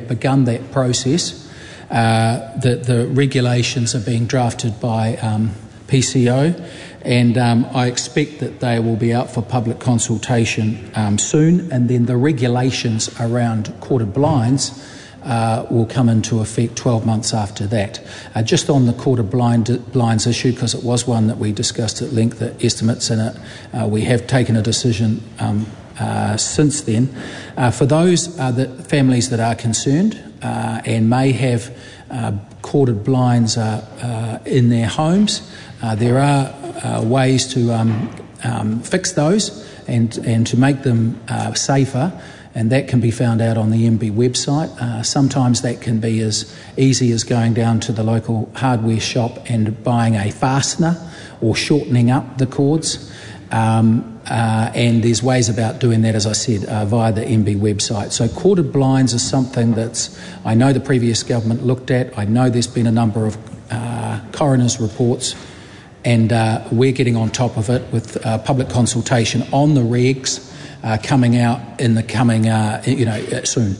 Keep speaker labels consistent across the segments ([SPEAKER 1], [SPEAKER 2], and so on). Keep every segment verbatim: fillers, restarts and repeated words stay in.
[SPEAKER 1] have begun that process. Uh, the, the regulations are being drafted by um, P C O, and um, I expect that they will be out for public consultation um, soon, and then the regulations around corded blinds uh, will come into effect twelve months after that. Uh, just on the corded blind, blinds issue, because it was one that we discussed at length, the estimates in it, uh, we have taken a decision um, uh, since then. Uh, for those uh, the families that are concerned uh, and may have uh, corded blinds uh, uh, in their homes, Uh, there are uh, ways to um, um, fix those and, and to make them uh, safer, and that can be found out on the M B website. Uh, sometimes that can be as easy as going down to the local hardware shop and buying a fastener or shortening up the cords. Um, uh, and there's ways about doing that, as I said, uh, via the M B website. So corded blinds is something that's, I know the previous government looked at. I know there's been a number of uh, coroner's reports, and uh, we're getting on top of it with uh, public consultation on the regs uh, coming out in the coming, uh, you know, uh, soon.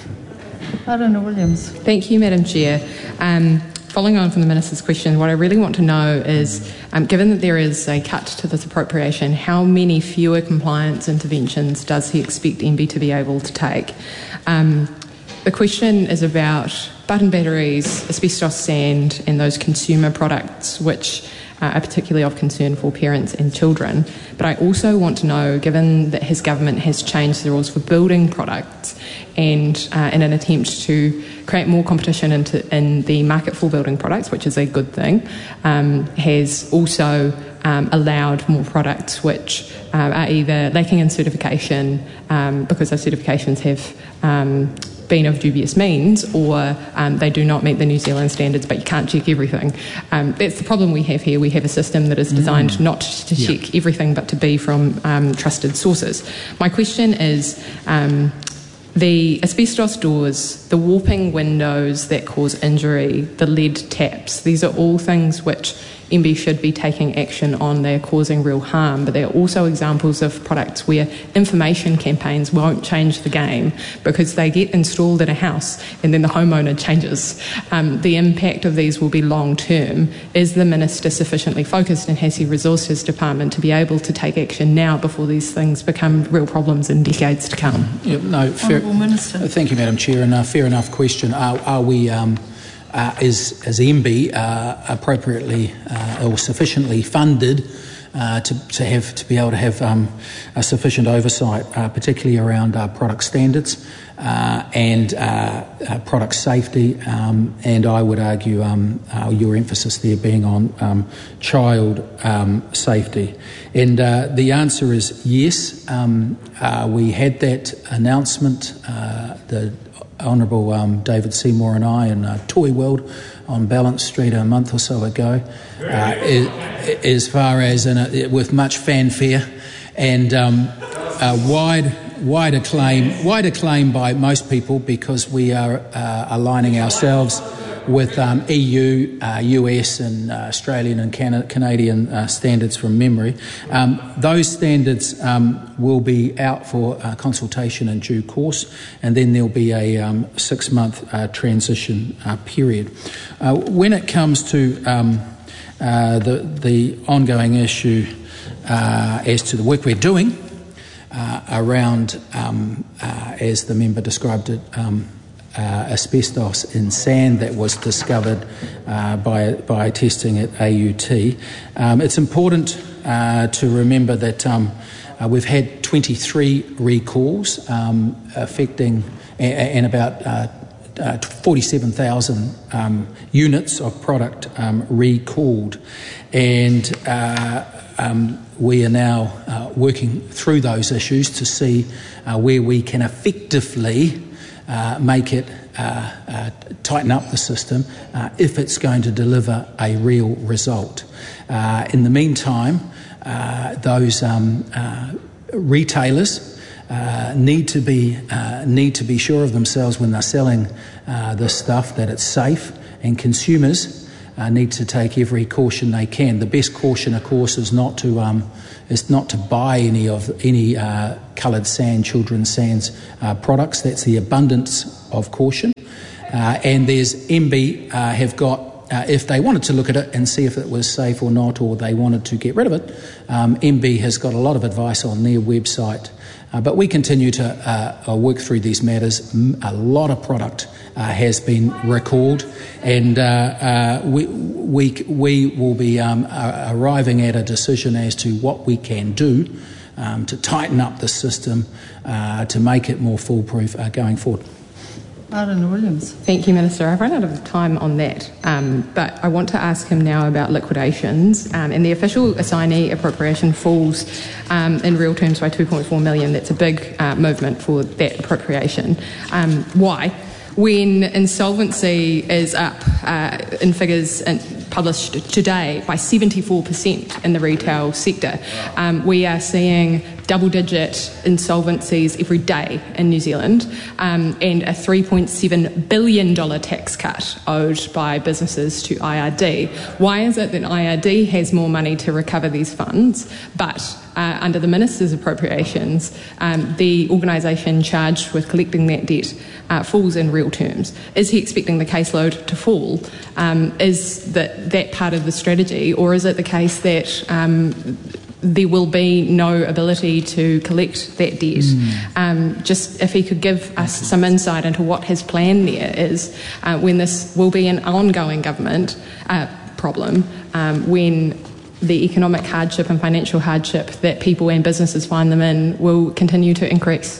[SPEAKER 2] Aruna Williams.
[SPEAKER 3] Thank you, Madam Chair. Um, following on from the Minister's question, what I really want to know is, um, given that there is a cut to this appropriation, how many fewer compliance interventions does he expect M B to be able to take? Um, the question is about button batteries, asbestos sand, and those consumer products which Uh, are particularly of concern for parents and children. But I also want to know, given that his government has changed the rules for building products and uh, in an attempt to create more competition into, in the market for building products, which is a good thing, um, has also um, allowed more products which uh, are either lacking in certification um, because those certifications have um, been of dubious means, or um, they do not meet the New Zealand standards, but you can't check everything. Um, that's the problem we have here. We have a system that is designed mm. not to yeah. check everything, but to be from um, trusted sources. My question is, um, the asbestos doors, the warping windows that cause injury, the lead taps, these are all things which M B should be taking action on. They're causing real harm, but they're also examples of products where information campaigns won't change the game because they get installed in a house and then the homeowner changes. Um, the impact of these will be long term. Is the Minister sufficiently focused, and has he resourced his department to be able to take action now before these things become real problems in decades to come?
[SPEAKER 1] Yeah, no, fair,
[SPEAKER 2] Minister.
[SPEAKER 1] Thank you, Madam Chair, and a fair enough question. Are, are we... Um, Uh, is, is M B uh, appropriately uh, or sufficiently funded uh, to, to have to be able to have um, a sufficient oversight, uh, particularly around uh, product standards uh, and uh, uh, product safety, um, and I would argue um, uh, your emphasis there being on um, child um, safety. And uh, the answer is yes. Um, uh, we had that announcement. Uh, the Honourable um, David Seymour and I in uh, Toy World on Balance Street a month or so ago, uh, as far as in a, with much fanfare and um, uh, wide, wide acclaim, wide acclaim by most people, because we are uh, aligning ourselves with um, E U, uh, U S and uh, Australian and Can- Canadian uh, standards from memory. Um, those standards um, will be out for uh, consultation in due course, and then there'll be a um, six-month uh, transition uh, period. Uh, when it comes to um, uh, the, the ongoing issue uh, as to the work we're doing uh, around, um, uh, as the member described it, um, Uh, asbestos in sand that was discovered uh, by by testing at A U T. Um, it's important uh, to remember that um, uh, we've had twenty-three recalls um, affecting and, and about uh, uh, forty-seven thousand um, units of product um, recalled, and uh, um, we are now uh, working through those issues to see uh, where we can effectively Uh, make it uh, uh, tighten up the system uh, if it's going to deliver a real result. Uh, in the meantime, uh, those um, uh, retailers uh, need to be uh, need to be sure of themselves when they're selling uh, this stuff that it's safe, and consumers uh, need to take every caution they can. The best caution, of course, is not to um, is not to buy any of any uh, coloured sand, children's sands uh, products. That's the abundance of caution. Uh, and there's M B uh, have got, uh, if they wanted to look at it and see if it was safe or not, or they wanted to get rid of it, um, M B has got a lot of advice on their website. Uh, but we continue to uh, work through these matters. A lot of product uh, has been recalled, and uh, uh, we, we we will be um, uh, arriving at a decision as to what we can do um, to tighten up the system uh, to make it more foolproof uh, going forward.
[SPEAKER 2] Arden Williams.
[SPEAKER 3] Thank you, Minister. I've run out of time on that, um, but I want to ask him now about liquidations. Um, and the official assignee appropriation falls um, in real terms by two point four million dollars. That's a big uh, movement for that appropriation. Um, why? When insolvency is up uh, in figures in, published today by seventy-four percent in the retail sector, um, we are seeing double-digit insolvencies every day in New Zealand, um, and a three point seven billion dollars tax cut owed by businesses to I R D. Why is it that I R D has more money to recover these funds, but uh, under the Minister's appropriations, um, the organisation charged with collecting that debt uh, falls in real terms? Is he expecting the caseload to fall? Um, is that, that part of the strategy, or is it the case that um, there will be no ability to collect that debt? Mm. Um, just if he could give us some insight into what his plan there is uh, when this will be an ongoing government uh, problem, um, when the economic hardship and financial hardship that people and businesses find them in will continue to increase.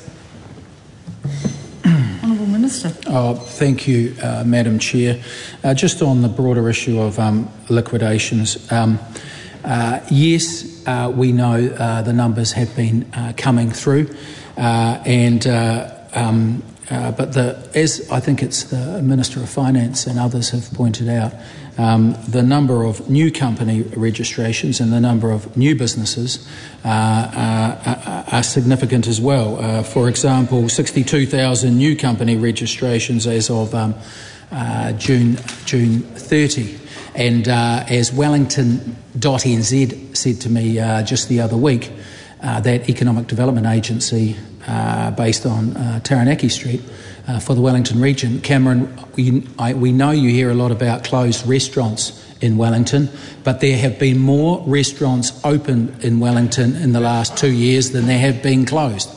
[SPEAKER 2] Honourable Minister.
[SPEAKER 1] Oh, thank you, uh, Madam Chair. Uh, just on the broader issue of um, liquidations, um, uh, yes, Uh, we know uh, the numbers have been uh, coming through, uh, and uh, um, uh, but the, as I think it's the Minister of Finance and others have pointed out, um, the number of new company registrations and the number of new businesses uh, uh, are significant as well. Uh, for example, sixty-two thousand new company registrations as of um, uh, June June thirtieth. And uh, as Wellington dot N Z said to me uh, just the other week, uh, that economic development agency uh, based on uh, Taranaki Street uh, for the Wellington region, Cameron, we, I, we know you hear a lot about closed restaurants in Wellington, but there have been more restaurants open in Wellington in the last two years than there have been closed.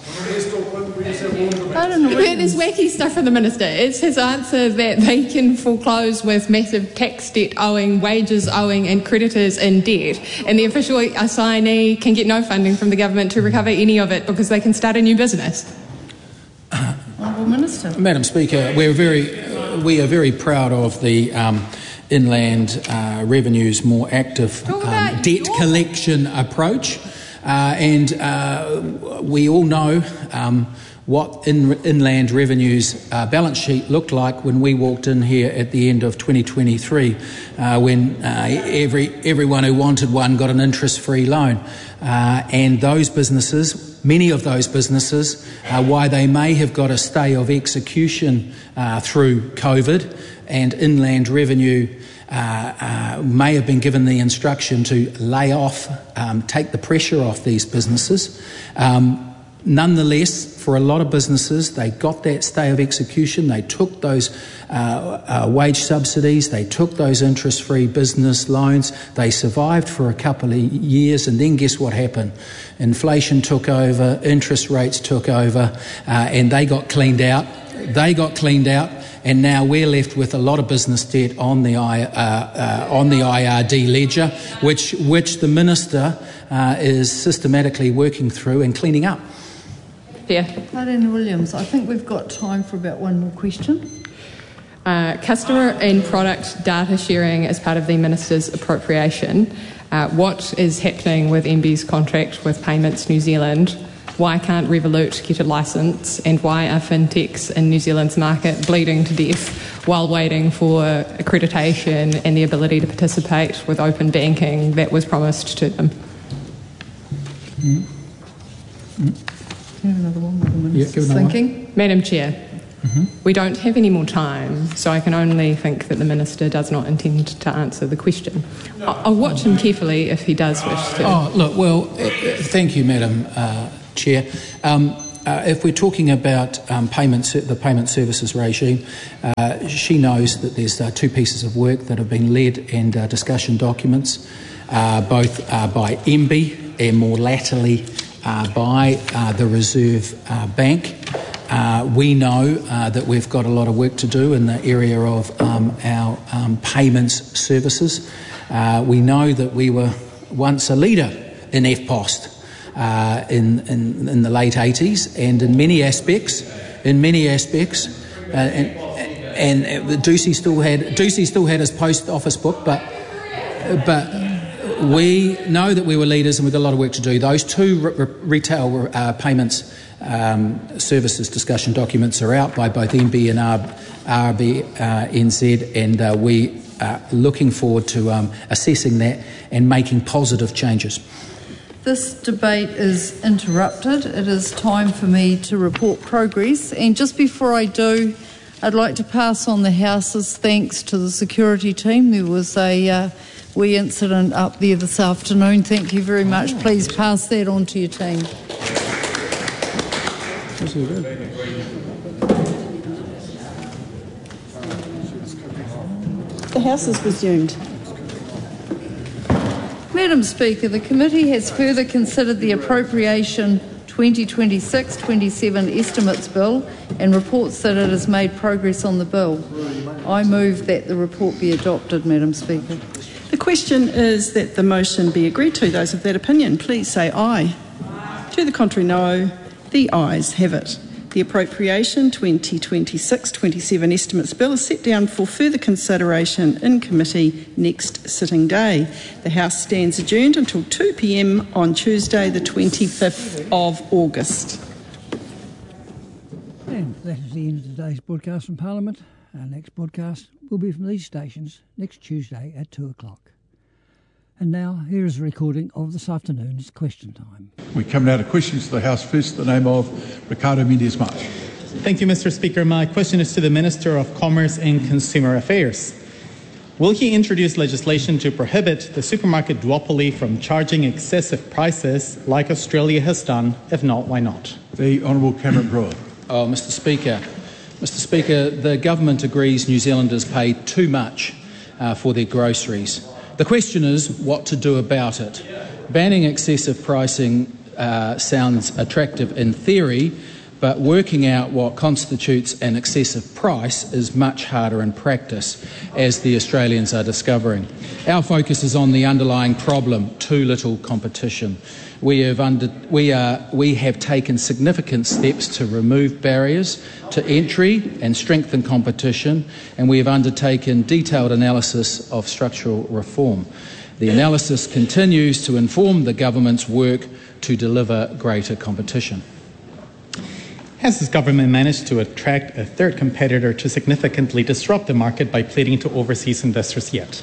[SPEAKER 3] There's wacky stuff from the Minister. It's his answer that they can foreclose with massive tax debt owing, wages owing and creditors in debt, and the official assignee can get no funding from the government to recover any of it because they can start a new business.
[SPEAKER 2] Honourable Minister.
[SPEAKER 1] Madam Speaker, we're very, uh, we are very proud of the um, Inland uh, Revenue's more active um, debt collection approach, uh, and uh, we all know um, what in, Inland Revenue's uh, balance sheet looked like when we walked in here at the end of twenty twenty-three, uh, when uh, every everyone who wanted one got an interest-free loan. Uh, and those businesses, many of those businesses, uh, why they may have got a stay of execution uh, through COVID, and Inland Revenue uh, uh, may have been given the instruction to lay off, um, take the pressure off these businesses. Um, Nonetheless, for a lot of businesses, they got that stay of execution, they took those uh, uh, wage subsidies, they took those interest-free business loans, they survived for a couple of years, and then guess what happened? Inflation took over, interest rates took over, uh, and they got cleaned out. They got cleaned out, and now we're left with a lot of business debt on the I, uh, uh, on the I R D ledger, which, which the Minister uh, is systematically working through and cleaning up.
[SPEAKER 3] Yeah.
[SPEAKER 2] Arden Williams, I think we've got time for about one more question.
[SPEAKER 3] Uh, customer and product data sharing as part of the Minister's appropriation. Uh, what is happening with M B's contract with Payments New Zealand? Why can't Revolut get a licence? And why are fintechs in New Zealand's market bleeding to death while waiting for accreditation and the ability to participate with open banking that was promised to them?
[SPEAKER 2] Mm. Mm. Have another one,
[SPEAKER 1] yeah, give another
[SPEAKER 2] thinking.
[SPEAKER 1] One.
[SPEAKER 3] Madam Chair. Mm-hmm. We don't have any more time, so I can only think that the Minister does not intend to answer the question. I'll, I'll watch him carefully if he does wish to.
[SPEAKER 1] Oh, look, well, uh, thank you, Madam uh, Chair. Um, Uh, if we're talking about um, payment, the payment services regime, uh, she knows that there's uh, two pieces of work that have been led and uh, discussion documents, uh, both uh, by M B and more latterly uh, by uh, the Reserve uh, Bank. Uh, we know uh, that we've got a lot of work to do in the area of um, our um, payments services. Uh, we know that we were once a leader in F P O S T. Uh, in, in in the late eighties, and in many aspects, in many aspects, uh, and, and Ducey still had Ducey still had his post office book, but but we know that we were leaders and we've got a lot of work to do. Those two re- retail uh, payments um, services discussion documents are out by both M B and R B N Z, and uh, we are looking forward to um, assessing that and making positive changes.
[SPEAKER 2] This debate is interrupted. It is time for me to report progress. And just before I do, I'd like to pass on the House's thanks to the security team. There was a uh, wee incident up there this afternoon. Thank you very much. Please pass that on to your team.
[SPEAKER 4] The House is resumed.
[SPEAKER 2] Madam Speaker, the committee has further considered the Appropriation twenty twenty-six twenty-seven Estimates Bill and reports that it has made progress on the bill. I move that the report be adopted, Madam Speaker.
[SPEAKER 4] The question is that the motion be agreed to. Those of that opinion, please say aye. Aye. To the contrary, no. The ayes have it. The Appropriation twenty twenty-six twenty-seven Estimates Bill is set down for further consideration in committee next sitting day. The House stands adjourned until two p m on Tuesday the twenty-fifth of August.
[SPEAKER 5] And that is the end of today's broadcast from Parliament. Our next broadcast will be from these stations next Tuesday at two o'clock. And now, here is a recording of this afternoon's question time.
[SPEAKER 6] We come now to questions to the House. First, the name of Ricardo Mendes March.
[SPEAKER 7] Thank you, Mister Speaker. My question is to the Minister of Commerce and Consumer Affairs. Will he introduce legislation to prohibit the supermarket duopoly from charging excessive prices like Australia has done? If not, why not?
[SPEAKER 6] The Honourable Cameron Brewer.
[SPEAKER 1] Oh, Mister Speaker. Mister Speaker, the government agrees New Zealanders pay too much uh, for their groceries. The question is what to do about it. Banning excessive pricing uh, sounds attractive in theory, but working out what constitutes an excessive price is much harder in practice, as the Australians are discovering. Our focus is on the underlying problem, too little competition. We have, under, we, are, we have taken significant steps to remove barriers to entry and strengthen competition, and we have undertaken detailed analysis of structural reform. The analysis continues to inform the government's work to deliver greater competition.
[SPEAKER 7] Has this government managed to attract a third competitor to significantly disrupt the market by pleading to overseas investors yet?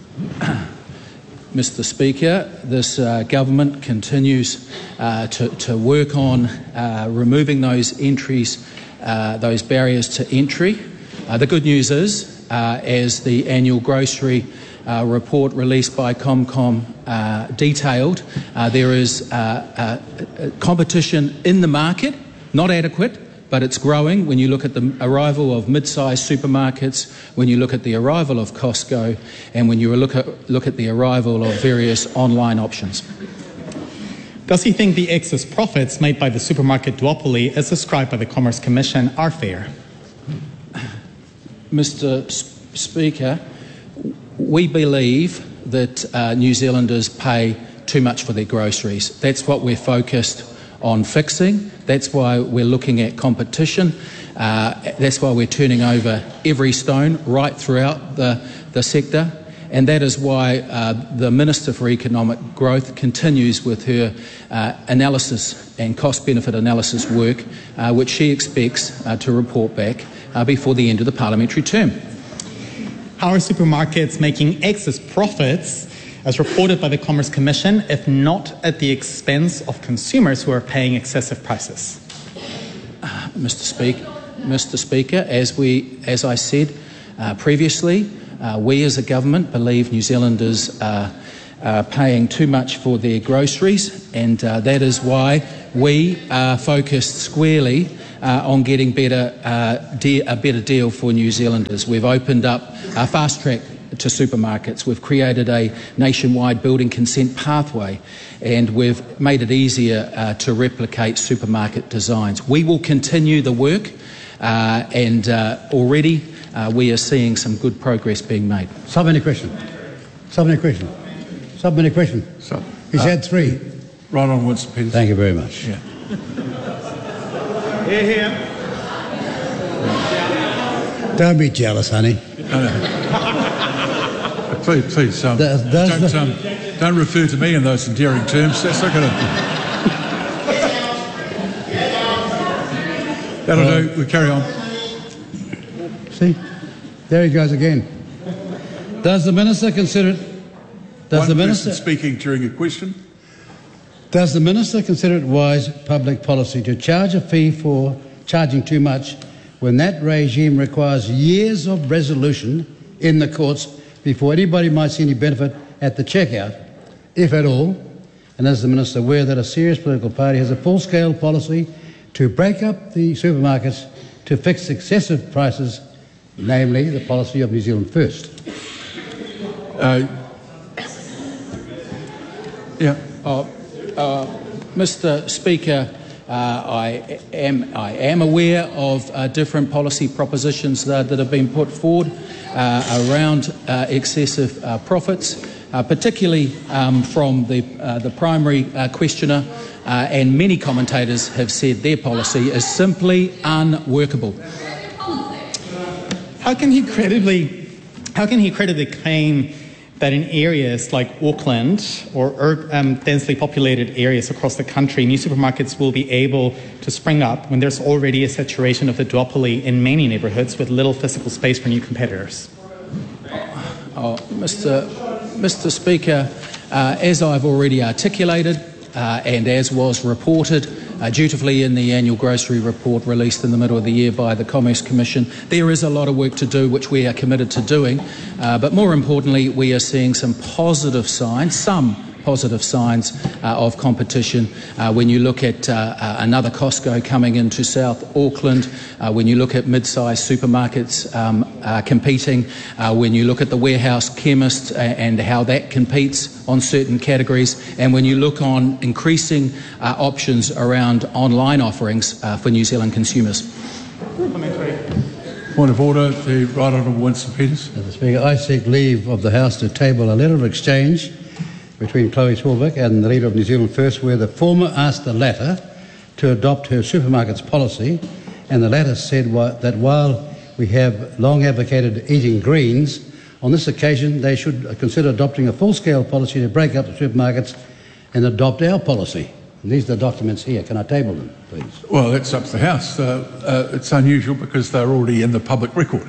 [SPEAKER 1] Mister Speaker, this uh, government continues uh, to, to work on uh, removing those entries, uh, those barriers to entry. Uh, the good news is, uh, as the annual grocery uh, report released by ComCom uh, detailed, uh, there is uh, uh, competition in the market, not adequate, but it's growing when you look at the arrival of mid-sized supermarkets, when you look at the arrival of Costco, and when you look at, look at the arrival of various online options.
[SPEAKER 7] Does he think the excess profits made by the supermarket duopoly, as described by the Commerce Commission, are fair?
[SPEAKER 1] Mister Speaker, we believe that uh, New Zealanders pay too much for their groceries. That's what we're focused on fixing. That's why we're looking at competition. Uh, that's why we're turning over every stone right throughout the, the sector. And that is why uh, the Minister for Economic Growth continues with her uh, analysis and cost-benefit analysis work, uh, which she expects uh, to report back uh, before the end of the parliamentary term.
[SPEAKER 7] How are supermarkets making excess profits, as reported by the Commerce Commission, if not at the expense of consumers who are paying excessive prices?
[SPEAKER 1] Uh, Mister Speaker, Mister Speaker, as we, as I said uh, previously, uh, we as a government believe New Zealanders are, are paying too much for their groceries, and uh, that is why we are focused squarely uh, on getting better, uh, de- a better deal for New Zealanders. We've opened up a fast track to supermarkets. We've created a nationwide building consent pathway, and we've made it easier uh, to replicate supermarket designs. We will continue the work, uh, and uh, already uh, we are seeing some good progress being made.
[SPEAKER 8] Submit a question. Submit a question. Submit a question.
[SPEAKER 6] So,
[SPEAKER 8] He's
[SPEAKER 6] uh,
[SPEAKER 8] had three.
[SPEAKER 6] Right on, Winston Peters.
[SPEAKER 8] Thank you very much.
[SPEAKER 6] Yeah.
[SPEAKER 4] Here, here.
[SPEAKER 8] Don't be jealous, honey.
[SPEAKER 6] No, no. Please, please, um,
[SPEAKER 8] Does- does
[SPEAKER 6] don't,
[SPEAKER 8] the-
[SPEAKER 6] um, don't refer to me in those endearing terms. That's not going to... That'll do. We carry on.
[SPEAKER 8] See? There he goes again. Does the Minister consider it... Does
[SPEAKER 6] One
[SPEAKER 8] the Minister...
[SPEAKER 6] person speaking during a question.
[SPEAKER 8] Does the Minister consider it wise public policy to charge a fee for charging too much when that regime requires years of resolution in the courts before anybody might see any benefit at the checkout, if at all? And is the Minister aware that a serious political party has a full-scale policy to break up the supermarkets to fix excessive prices, namely the policy of New Zealand First?
[SPEAKER 6] Uh, yeah.
[SPEAKER 1] Uh, uh, Mister Speaker, uh, I am I am aware of uh, different policy propositions that, that have been put forward uh, around uh, excessive uh, profits, uh, particularly um, from the uh, the primary uh, questioner, uh, and many commentators have said their policy is simply unworkable.
[SPEAKER 7] How can he credibly, how can he credibly claim that in areas like Auckland or ur- um, densely populated areas across the country, new supermarkets will be able to spring up when there's already a saturation of the duopoly in many neighbourhoods with little physical space for new competitors?
[SPEAKER 1] Oh, Mister Mister Speaker, uh, as I've already articulated, uh, and as was reported uh, dutifully in the annual grocery report released in the middle of the year by the Commerce Commission, there is a lot of work to do which we are committed to doing, uh, but more importantly we are seeing some positive signs, some positive signs uh, of competition. Uh, when you look at uh, uh, another Costco coming into South Auckland, uh, when you look at mid-sized supermarkets um, uh, competing, uh, when you look at the warehouse chemist uh, and how that competes on certain categories, and when you look on increasing uh, options around online offerings uh, for New Zealand consumers.
[SPEAKER 6] Point of order, the Right Honourable Winston Peters.
[SPEAKER 8] Mister Speaker, I seek leave of the House to table a letter of exchange between Chloe Swarbrick and the Leader of New Zealand First, where the former asked the latter to adopt her supermarkets policy, and the latter said that while we have long advocated eating greens, on this occasion they should consider adopting a full-scale policy to break up the supermarkets and adopt our policy. And these are the documents here. Can I table them, please?
[SPEAKER 6] Well, that's up to the House. Uh, uh, it's unusual because they're already in the public record.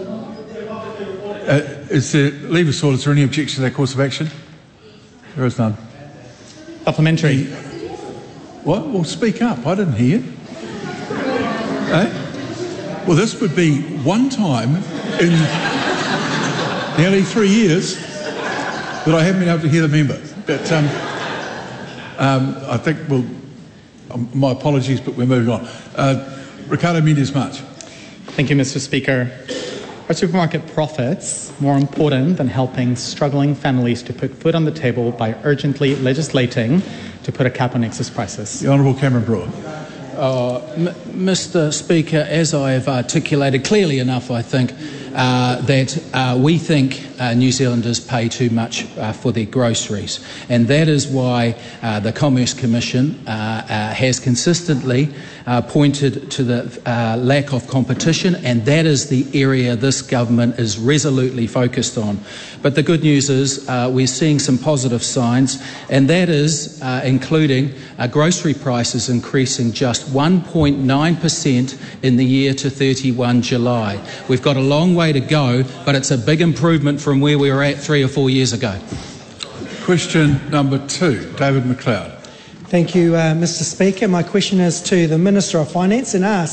[SPEAKER 6] Uh, is there, leave us all, is there any objection to that course of action? There is none.
[SPEAKER 7] Supplementary.
[SPEAKER 6] What? Well, speak up. I didn't hear. Eh? Well, this would be one time in nearly three years that I haven't been able to hear the member. But um, um, I think we'll... Um, my apologies, but we're moving on. Uh, Ricardo Mendes March.
[SPEAKER 7] Thank you, Mister Speaker. Are supermarket profits more important than helping struggling families to put food on the table by urgently legislating to put a cap on excess prices?
[SPEAKER 6] The Honourable Cameron Brewer.
[SPEAKER 1] Uh, M- Mister Speaker, as I have articulated clearly enough, I think, uh, that uh, we think uh, New Zealanders pay too much uh, for their groceries. And that is why uh, the Commerce Commission uh, uh, has consistently uh, pointed to the uh, lack of competition, and that is the area this government is resolutely focused on. But the good news is uh, we're seeing some positive signs, and that is uh, including uh, grocery prices increasing just one point nine percent in the year to thirty-first July. We've got a long way to go, but it's a big improvement from where we were at three or four years ago.
[SPEAKER 6] Question number two, David McLeod.
[SPEAKER 9] Thank you, uh, Mister Speaker. My question is to the Minister of Finance and asks,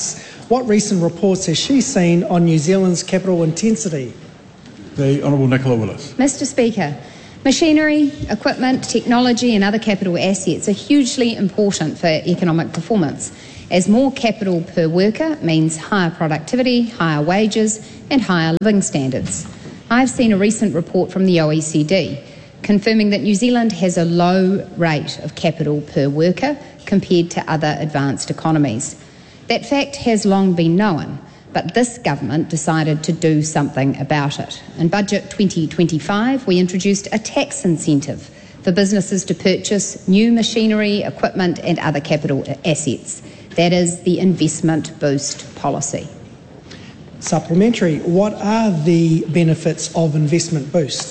[SPEAKER 9] What recent reports has she seen on New Zealand's capital intensity?
[SPEAKER 6] The Honourable Nicola Willis.
[SPEAKER 10] Mister Speaker, machinery, equipment, technology and other capital assets are hugely important for economic performance, as more capital per worker means higher productivity, higher wages and higher living standards. I've seen a recent report from the O E C D confirming that New Zealand has a low rate of capital per worker compared to other advanced economies. That fact has long been known, but this government decided to do something about it. In Budget twenty twenty-five, we introduced a tax incentive for businesses to purchase new machinery, equipment and other capital assets. That is the Investment Boost policy.
[SPEAKER 9] Supplementary. What are the benefits of Investment Boost?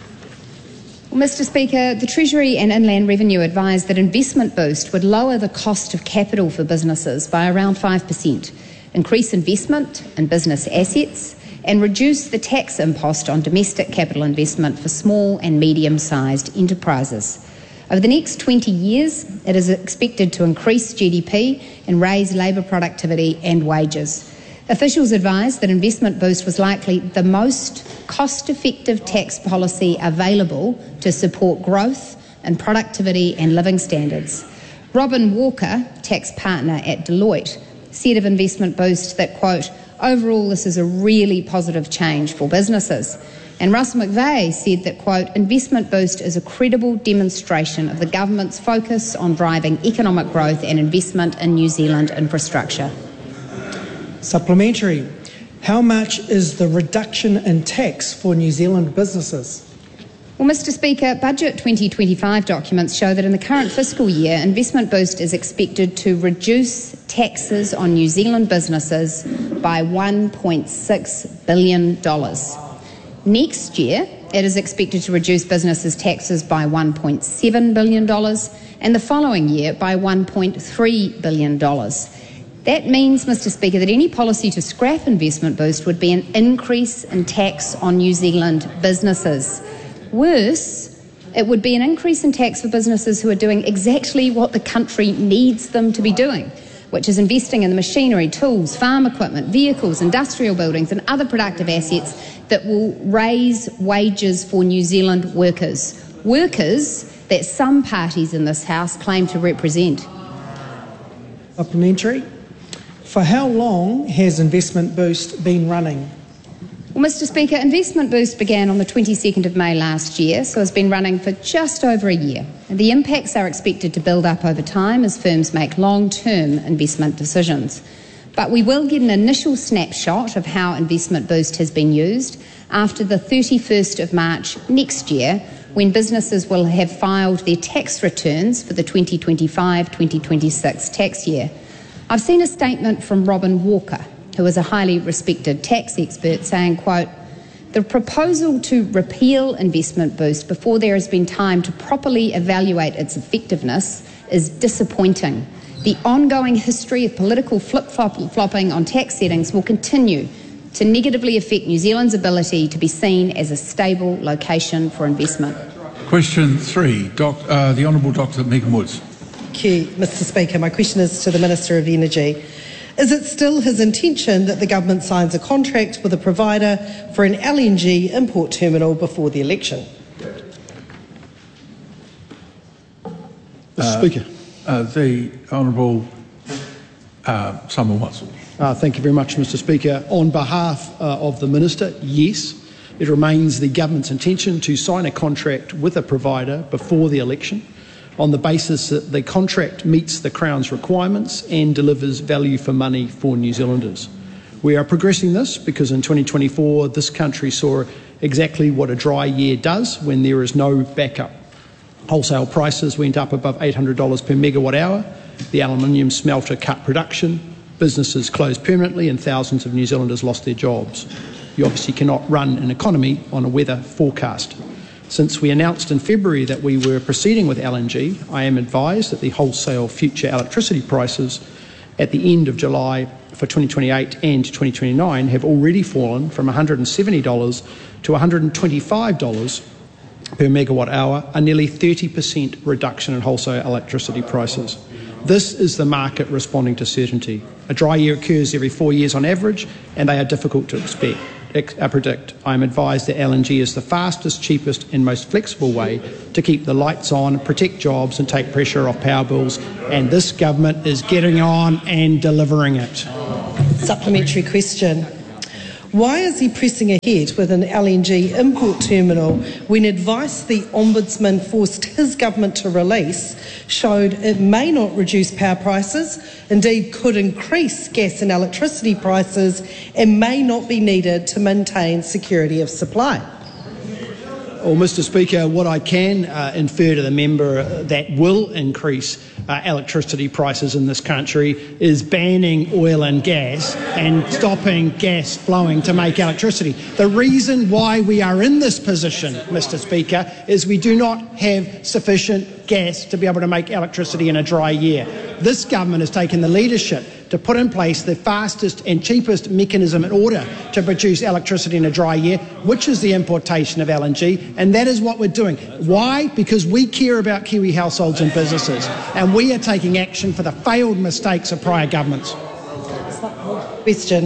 [SPEAKER 10] Well, Mister Speaker, the Treasury and Inland Revenue advised that Investment Boost would lower the cost of capital for businesses by around five percent, increase investment in business assets and reduce the tax impost on domestic capital investment for small and medium-sized enterprises. Over the next twenty years, it is expected to increase G D P and raise labour productivity and wages. Officials advised that Investment Boost was likely the most cost-effective tax policy available to support growth and productivity and living standards. Robin Walker, tax partner at Deloitte, said of Investment Boost that, quote, overall this is a really positive change for businesses. And Russell McVeigh said that, quote, Investment Boost is a credible demonstration of the government's focus on driving economic growth and investment in New Zealand infrastructure.
[SPEAKER 9] Supplementary. How much is the reduction in tax for New Zealand businesses?
[SPEAKER 10] Well, Mister Speaker, Budget twenty twenty-five documents show that in the current fiscal year, Investment Boost is expected to reduce taxes on New Zealand businesses by one point six billion dollars. Next year, it is expected to reduce businesses' taxes by one point seven billion dollars and the following year by one point three billion dollars. That means, Mister Speaker, that any policy to scrap Investment Boost would be an increase in tax on New Zealand businesses. Worse, it would be an increase in tax for businesses who are doing exactly what the country needs them to be doing, which is investing in the machinery, tools, farm equipment, vehicles, industrial buildings and other productive assets that will raise wages for New Zealand workers. Workers that some parties in this House claim to represent.
[SPEAKER 9] Supplementary. For how long has Investment Boost been running?
[SPEAKER 10] Well, Mister Speaker, Investment Boost began on the twenty-second of May last year, so it's been running for just over a year. And the impacts are expected to build up over time as firms make long-term investment decisions. But we will get an initial snapshot of how Investment Boost has been used after the thirty-first of March next year, when businesses will have filed their tax returns for the twenty twenty-five twenty twenty-six tax year. I've seen a statement from Robin Walker, who is a highly respected tax expert, saying, quote, the proposal to repeal Investment Boost before there has been time to properly evaluate its effectiveness is disappointing. The ongoing history of political flip-flopping on tax settings will continue to negatively affect New Zealand's ability to be seen as a stable location for investment.
[SPEAKER 6] Question three, Doc, uh, the Honourable Doctor Megan Woods.
[SPEAKER 11] Thank you, Mister Speaker. My question is to the Minister of Energy. Is it still his intention that the government signs a contract with a provider for an L N G import terminal before the election?
[SPEAKER 6] Mister Uh, Speaker. Uh, the Honourable uh, Simon Watson.
[SPEAKER 12] Uh, thank you very much, Mister Speaker. On behalf uh, of the Minister, yes, it remains the government's intention to sign a contract with a provider before the election on the basis that the contract meets the Crown's requirements and delivers value for money for New Zealanders. We are progressing this because in twenty twenty-four this country saw exactly what a dry year does when there is no backup. Wholesale prices went up above eight hundred dollars per megawatt hour, the aluminium smelter cut production, businesses closed permanently and thousands of New Zealanders lost their jobs. You obviously cannot run an economy on a weather forecast. Since we announced in February that we were proceeding with L N G, I am advised that the wholesale future electricity prices at the end of July for twenty twenty-eight and twenty twenty-nine have already fallen from one hundred seventy dollars to one hundred twenty-five dollars per megawatt hour, a nearly thirty percent reduction in wholesale electricity prices. This is the market responding to certainty. A dry year occurs every four years on average, and they are difficult to expect. I predict. I am advised that L N G is the fastest, cheapest and most flexible way to keep the lights on, protect jobs and take pressure off power bills, and this government is getting on and delivering it.
[SPEAKER 11] Supplementary question. Why is he pressing ahead with an L N G import terminal when advice the Ombudsman forced his government to release showed it may not reduce power prices, indeed could increase gas and electricity prices, and may not be needed to maintain security of supply?
[SPEAKER 12] Well, Mister Speaker, what I can uh, infer to the member that will increase uh, electricity prices in this country is banning oil and gas and stopping gas flowing to make electricity. The reason why we are in this position, Mister Speaker, is we do not have sufficient gas to be able to make electricity in a dry year. This government has taken the leadership to put in place the fastest and cheapest mechanism in order to produce electricity in a dry year, which is the importation of L N G, and that is what we're doing. Why? Because we care about Kiwi households and businesses, and we are taking action for the failed mistakes of prior governments.
[SPEAKER 11] Question.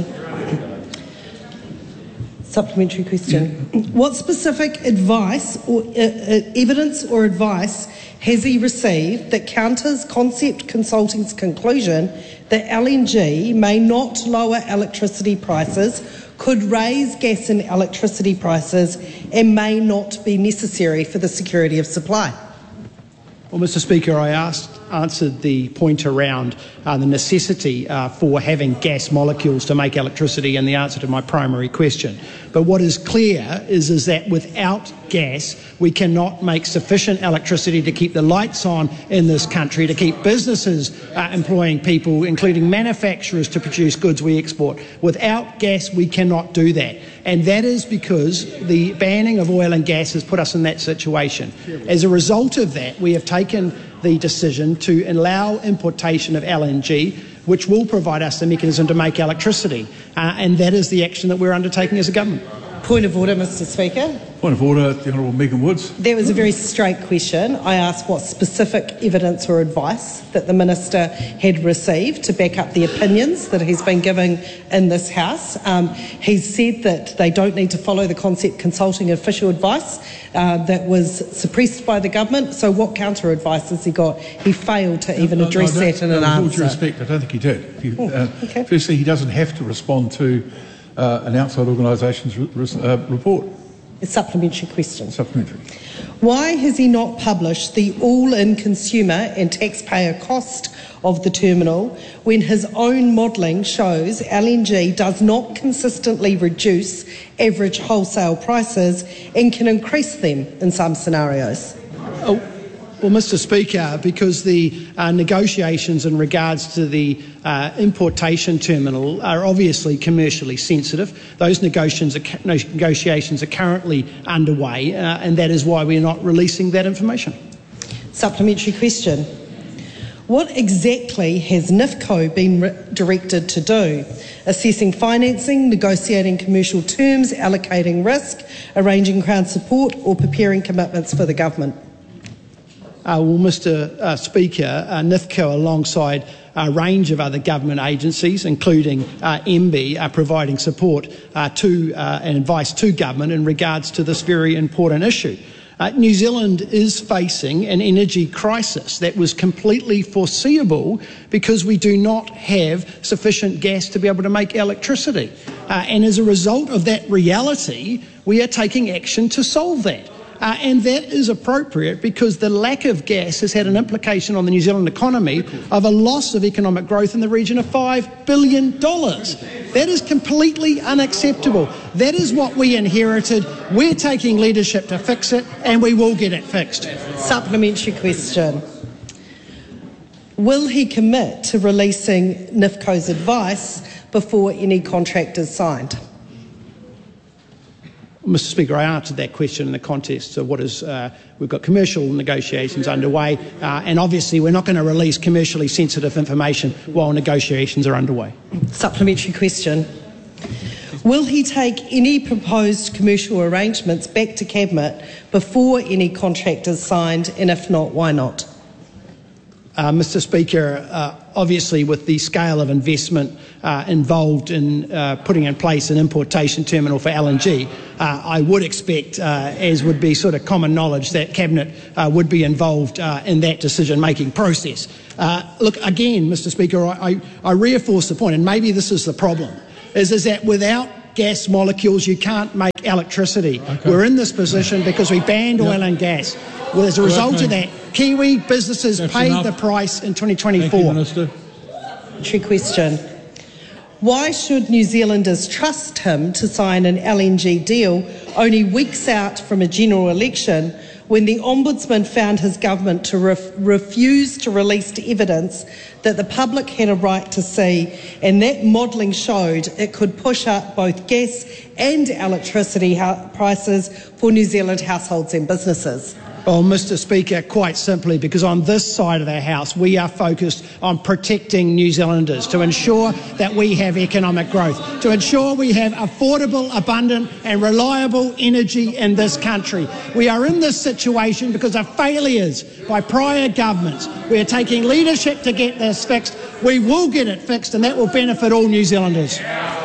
[SPEAKER 11] Supplementary question. What specific advice or uh, uh, evidence or advice has he received that counters Concept Consulting's conclusion that L N G may not lower electricity prices, could raise gas and electricity prices, and may not be necessary for the security of supply?
[SPEAKER 12] Well, Mister Speaker, I asked, answered the point around uh, the necessity uh, for having gas molecules to make electricity in the answer to my primary question. But what is clear is, is that without gas, we cannot make sufficient electricity to keep the lights on in this country, to keep businesses uh, employing people, including manufacturers, to produce goods we export. Without gas, we cannot do that. And that is because the banning of oil and gas has put us in that situation. As a result of that, we have taken the decision to allow importation of L N G, which will provide us the mechanism to make electricity. Uh, and that is the action that we're undertaking as a government.
[SPEAKER 11] Point of order, Mister Speaker.
[SPEAKER 6] Point of order, the Honourable Megan Woods.
[SPEAKER 11] That was a very straight question. I asked what specific evidence or advice that the Minister had received to back up the opinions that he's been giving in this House. Um, he's said that they don't need to follow the Concept Consulting official advice uh, that was suppressed by the government. So what counter advice has he got? He failed to even no, address no, that in no, an
[SPEAKER 6] with
[SPEAKER 11] answer.
[SPEAKER 6] With all due respect, I don't think he did. He,
[SPEAKER 11] oh,
[SPEAKER 6] uh,
[SPEAKER 11] okay.
[SPEAKER 6] Firstly, he doesn't have to respond to Uh, an outside organisation's re- uh, report.
[SPEAKER 11] A supplementary question.
[SPEAKER 6] Supplementary.
[SPEAKER 11] Why has he not published the all-in consumer and taxpayer cost of the terminal when his own modelling shows L N G does not consistently reduce average wholesale prices and can increase them in some scenarios?
[SPEAKER 12] Oh. Well, Mister Speaker, because the uh, negotiations in regards to the uh, importation terminal are obviously commercially sensitive, those negotiations are, negotiations are currently underway, uh, and that is why we are not releasing that information.
[SPEAKER 11] Supplementary question. What exactly has N I F C O been re- directed to do? Assessing financing, negotiating commercial terms, allocating risk, arranging Crown support, or preparing commitments for the government?
[SPEAKER 12] Uh, well, Mister Uh, Speaker, uh, N I F C O, alongside a range of other government agencies, including uh, M B, are providing support uh, to uh, and advice to government in regards to this very important issue. Uh, New Zealand is facing an energy crisis that was completely foreseeable because we do not have sufficient gas to be able to make electricity. Uh, and as a result of that reality, we are taking action to solve that. Uh, and that is appropriate because the lack of gas has had an implication on the New Zealand economy of a loss of economic growth in the region of five billion dollars. That is completely unacceptable. That is what we inherited. We're taking leadership to fix it, and we will get it fixed.
[SPEAKER 11] Supplementary question. Will he commit to releasing N I F C O's advice before any contract is signed?
[SPEAKER 12] Mister Speaker, I answered that question in the context of what is, uh, we've got commercial negotiations underway, uh, and obviously we're not going to release commercially sensitive information while negotiations are underway.
[SPEAKER 11] Supplementary question. Will he take any proposed commercial arrangements back to Cabinet before any contract is signed, and if not, why not?
[SPEAKER 12] Uh, Mister Speaker, uh, obviously with the scale of investment uh, involved in uh, putting in place an importation terminal for L N G, uh, I would expect, uh, as would be sort of common knowledge, that Cabinet uh, would be involved uh, in that decision-making process. Uh, look, again, Mister Speaker, I, I, I reinforce the point, and maybe this is the problem, is, is that without gas molecules you can't make electricity. Okay. We're in this position because we banned yep. oil and gas. Well, as a result of that, Kiwi businesses That's paid enough. the price in twenty twenty-four.
[SPEAKER 6] Thank you, Minister.
[SPEAKER 11] True question. Why should New Zealanders trust him to sign an L N G deal only weeks out from a general election when the Ombudsman found his government to ref- refuse to release evidence that the public had a right to see, and that modelling showed it could push up both gas and electricity ha- prices for New Zealand households and businesses?
[SPEAKER 12] Well, Mister Speaker, quite simply because on this side of the House we are focused on protecting New Zealanders, to ensure that we have economic growth, to ensure we have affordable, abundant and reliable energy in this country. We are in this situation because of failures by prior governments. We are taking leadership to get this fixed. We will get it fixed, and that will benefit all New Zealanders.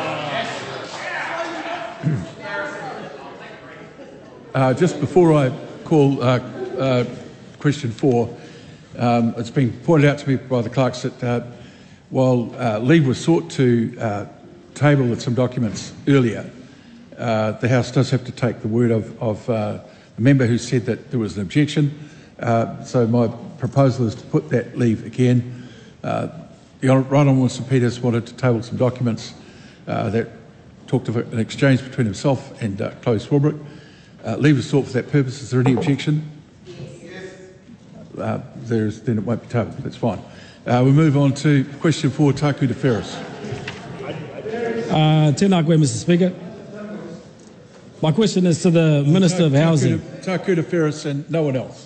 [SPEAKER 6] Uh, just before I call uh, uh, question four, um, it's been pointed out to me by the clerks that uh, while uh, leave was sought to uh, table some documents earlier, uh, the House does have to take the word of, of uh, the member who said that there was an objection. Uh, so my proposal is to put that leave again. Uh, the Right Honourable Mister Peters wanted to table some documents uh, that talked of an exchange between himself and uh, Chloe Swarbrick. Uh, leave is sought for that purpose. Is there any objection? Yes. Uh, there is, then it won't be tabled. That's fine. Uh, we move on to question four, Taku de Ferris.
[SPEAKER 13] Uh, tēnā koe, Mister Speaker. My question is to the Minister of Housing.
[SPEAKER 6] Taku de Ferris and no one else.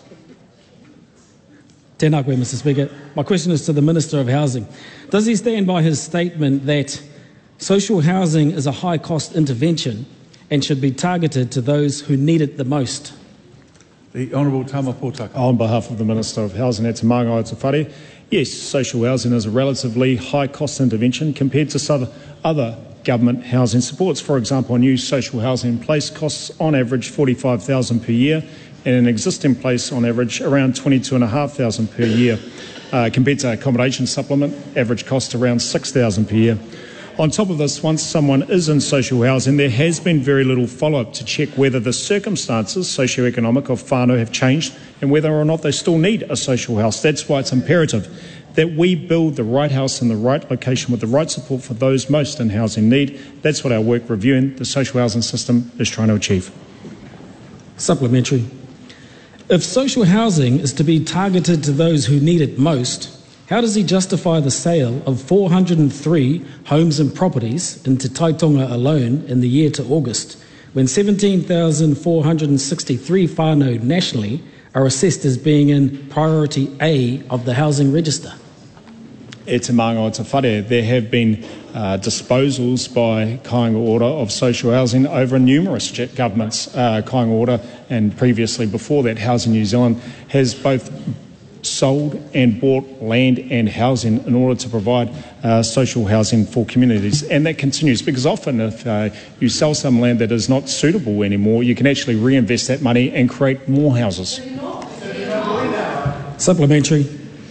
[SPEAKER 13] Tēnā koe, Mister Speaker. My question is to the Minister of Housing. Does he stand by his statement that social housing is a high-cost intervention and should be targeted to those who need it the most?
[SPEAKER 6] The Honourable Tama Potaka.
[SPEAKER 14] On behalf of the Minister of Housing, Te Māngai Te Whare, yes, social housing is a relatively high-cost intervention compared to other government housing supports. For example, a new social housing place costs on average forty-five thousand dollars per year, and an existing place on average around twenty-two thousand five hundred dollars per year. Uh, compared to accommodation supplement, average cost around six thousand dollars per year. On top of this, once someone is in social housing, there has been very little follow-up to check whether the circumstances, socio-economic, of whānau have changed and whether or not they still need a social house. That's why it's imperative that we build the right house in the right location with the right support for those most in housing need. That's what our work reviewing the social housing system is trying to achieve.
[SPEAKER 13] Supplementary. If social housing is to be targeted to those who need it most, how does he justify the sale of four hundred three homes and properties in Te Taitonga alone in the year to August, when seventeen thousand four hundred sixty-three whānau nationally are assessed as being in priority A of the housing register?
[SPEAKER 14] E te Māngai Te Whare, there have been uh, disposals by Kāinga Ora of social housing over numerous governments. Uh, Kāinga Ora, and previously before that, Housing New Zealand, has both sold and bought land and housing in order to provide uh, social housing for communities. And that continues because often if uh, you sell some land that is not suitable anymore, you can actually reinvest that money and create more houses.
[SPEAKER 13] Supplementary.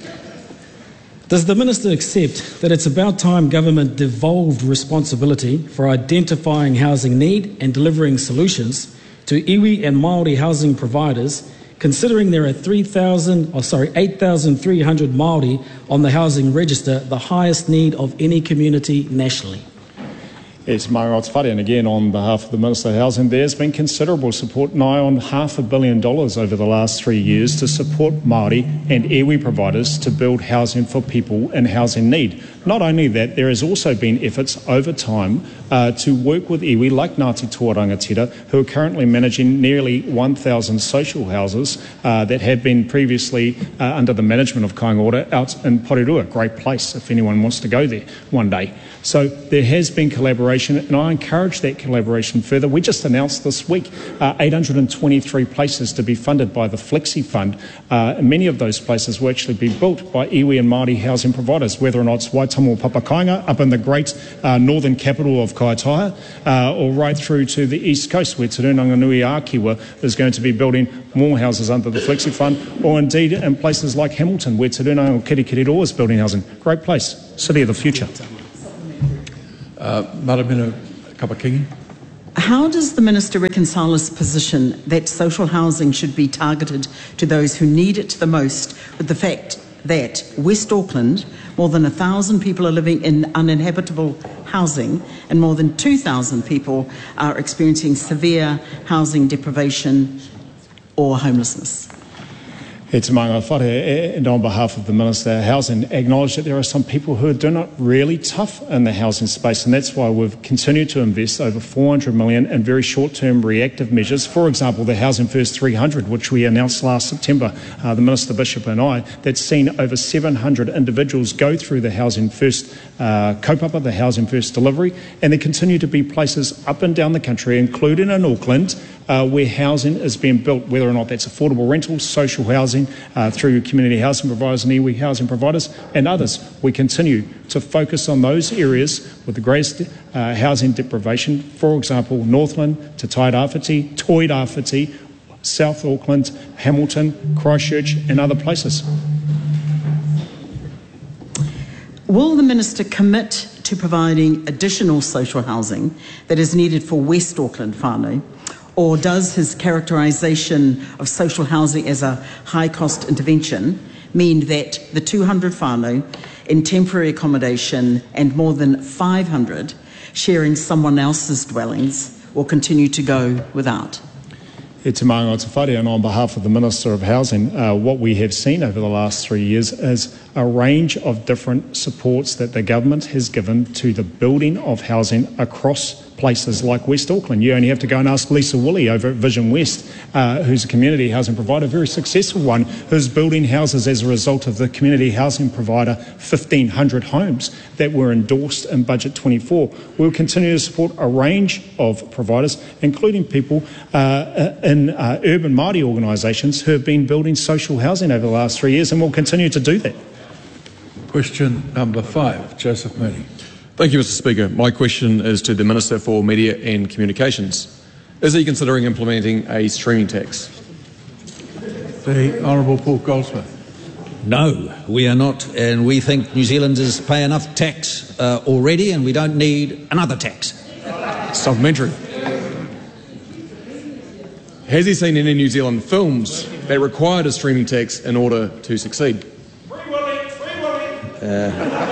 [SPEAKER 13] Does the Minister accept that it's about time government devolved responsibility for identifying housing need and delivering solutions to iwi and Māori housing providers, considering there are three thousand, oh sorry, eight thousand three hundred Māori on the housing register, the highest need of any community nationally?
[SPEAKER 14] Yes, Māngai Te Whare, and again on behalf of the Minister of Housing, there's been considerable support, nigh on half a billion dollars over the last three years to support Māori and iwi providers to build housing for people in housing need. Not only that, there has also been efforts over time uh, to work with iwi like Ngāti Toa Rangatira, who are currently managing nearly one thousand social houses uh, that have been previously uh, under the management of Kāinga Ora out in Porirua. Great place if anyone wants to go there one day. So there has been collaboration collaboration, and I encourage that collaboration further. We just announced this week uh, eight hundred twenty-three places to be funded by the Flexi Fund. Uh, and many of those places will actually be built by iwi and Māori housing providers, whether or not it's Waitomo or Papakainga up in the great uh, northern capital of Kaitaia, uh, or right through to the east coast where Te Rūnanga-Nui Ākiwa is going to be building more houses under the Flexi Fund, or indeed in places like Hamilton where Te Rūnanga Kirikiriroa is building housing. Great place, city of the future.
[SPEAKER 6] Uh, Maramina Kapakingi.
[SPEAKER 11] How does the Minister reconcile his position that social housing should be targeted to those who need it the most with the fact that West Auckland, more than one thousand people are living in uninhabitable housing and more than two thousand people are experiencing severe housing deprivation or homelessness?
[SPEAKER 14] E te manga whare, and on behalf of the Minister of Housing, acknowledge that there are some people who are doing it really tough in the housing space, and that's why we've continued to invest over four hundred million dollars in very short-term reactive measures. For example, the Housing First three hundred, which we announced last September, uh, the Minister Bishop and I, that's seen over seven hundred individuals go through the Housing First uh, kaupapa, the Housing First delivery, and there continue to be places up and down the country, including in Auckland, uh, where housing is being built, whether or not that's affordable rentals, social housing, Uh, through community housing providers and iwi housing providers and others. We continue to focus on those areas with the greatest uh, housing deprivation, for example, Northland, Te Tairāwhiti, Toirāwhiti, South Auckland, Hamilton, Christchurch and other places.
[SPEAKER 11] Will the Minister commit to providing additional social housing that is needed for West Auckland whānau? Or does his characterisation of social housing as a high-cost intervention mean that the two hundred whānau in temporary accommodation and more than five hundred sharing someone else's dwellings will continue to go without?
[SPEAKER 14] E te maanga o te whare, and on behalf of the Minister of Housing, uh, what we have seen over the last three years is a range of different supports that the government has given to the building of housing across places like West Auckland. You only have to go and ask Lisa Woolley over at Vision West, uh, who's a community housing provider, a very successful one, who's building houses as a result of the community housing provider fifteen hundred homes that were endorsed in Budget twenty-four. We'll continue to support a range of providers, including people uh, in uh, urban Māori organisations who have been building social housing over the last three years, and will continue to do that.
[SPEAKER 6] Question number five, Joseph Mooney.
[SPEAKER 15] Thank you, Mister Speaker. My question is to the Minister for Media and Communications. Is he considering implementing a streaming tax?
[SPEAKER 6] The Honourable Paul Goldsmith.
[SPEAKER 16] No, we are not, and we think New Zealanders pay enough tax uh, already, and we don't need another tax.
[SPEAKER 15] Supplementary. Has he seen any New Zealand films that required a streaming tax in order to succeed?
[SPEAKER 16] Uh,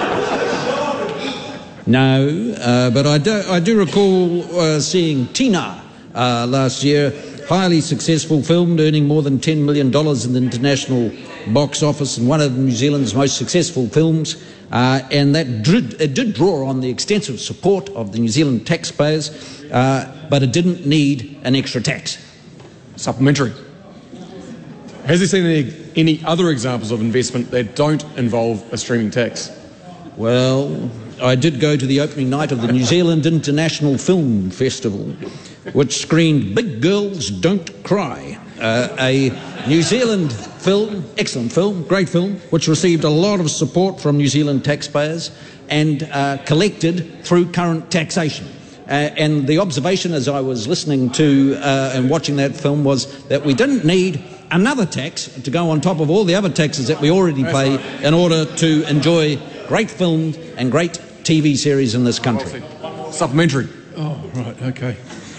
[SPEAKER 16] no, uh, but I do, I do recall uh, seeing Tina uh, last year, highly successful film, earning more than ten million dollars in the international box office, and one of New Zealand's most successful films, uh, and that did, it did draw on the extensive support of the New Zealand taxpayers, uh, but it didn't need an extra tax.
[SPEAKER 15] Supplementary. Has he seen any, any other examples of investment that don't involve a streaming tax?
[SPEAKER 16] Well, I did go to the opening night of the New Zealand International Film Festival, which screened Big Girls Don't Cry, uh, a New Zealand film, excellent film, great film, which received a lot of support from New Zealand taxpayers and uh, collected through current taxation. Uh, and the observation as I was listening to uh, and watching that film was that we didn't need another tax to go on top of all the other taxes that we already pay in order to enjoy great films and great T V series in this country.
[SPEAKER 15] Supplementary.
[SPEAKER 6] Oh, right, okay.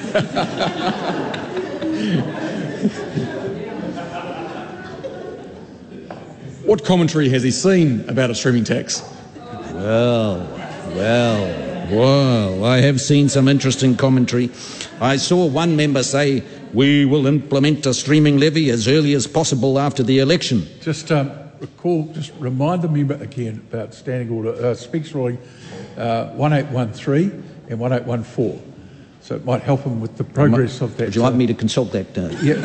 [SPEAKER 15] What commentary has he seen about a streaming tax?
[SPEAKER 16] Well, well, well, I have seen some interesting commentary. I saw one member say, we will implement a streaming levy as early as possible after the election.
[SPEAKER 6] Just um, recall, just remind the member again about Standing Order, uh, Speaks Ruling uh, one eight one three and one eight one four. So it might help him with the progress
[SPEAKER 16] might,
[SPEAKER 6] of that.
[SPEAKER 16] Would you like uh, me to consult that? Uh...
[SPEAKER 6] Yeah.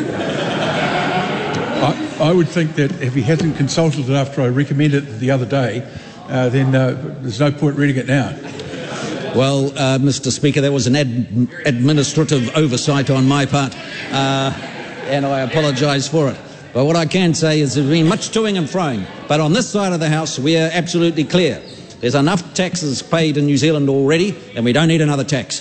[SPEAKER 6] I, I would think that if he hasn't consulted it after I recommended it the other day, uh, then uh, there's no point reading it now.
[SPEAKER 16] Well, uh, Mister Speaker, that was an ad- administrative oversight on my part, uh, and I apologise for it. But what I can say is there's been much toing and froing. But on this side of the House, we are absolutely clear. There's enough taxes paid in New Zealand already, and we don't need another tax.